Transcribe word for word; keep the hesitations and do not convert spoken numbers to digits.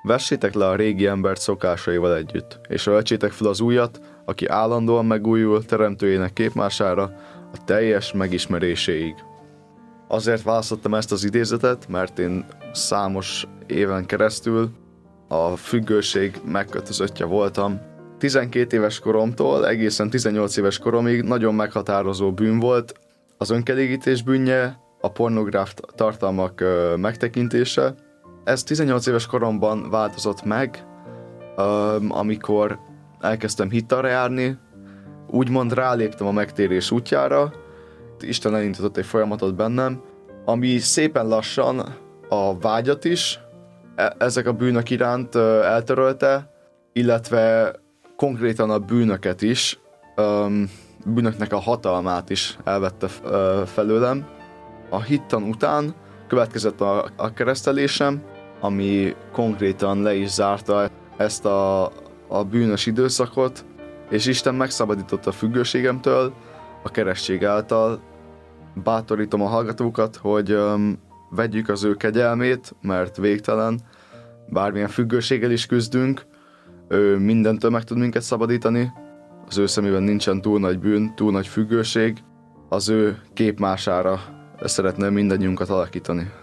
Vessétek le a régi embert szokásaival együtt, és öltsétek fel az újat, aki állandóan megújul teremtőjének képmására a teljes megismeréséig. Azért választottam ezt az idézetet, mert én számos éven keresztül a függőség megkötözöttje voltam. tizenkét éves koromtól egészen tizennyolc éves koromig nagyon meghatározó bűn volt az önkielégítés bűnje, a pornográf tartalmak ö, megtekintése. Ez tizennyolc éves koromban változott meg, ö, amikor elkezdtem hittalra járni, úgymond ráléptem a megtérés útjára. Isten elindított egy folyamatot bennem, ami szépen lassan a vágyat is e- ezek a bűnök iránt ö, eltörölte, illetve konkrétan a bűnöket is, ö, bűnöknek a hatalmát is elvette ö, felőlem. A hittan után következett a, a keresztelésem, ami konkrétan le is zárta ezt a, a bűnös időszakot, és Isten megszabadította a függőségemtől a keresztség által. Bátorítom a hallgatókat, hogy öm, vegyük az ő kegyelmét, mert végtelen, bármilyen függőséggel is küzdünk, ő mindentől meg tud minket szabadítani, az ő szemében nincsen túl nagy bűn, túl nagy függőség, az ő képmására szeretne mindannyiunkat alakítani.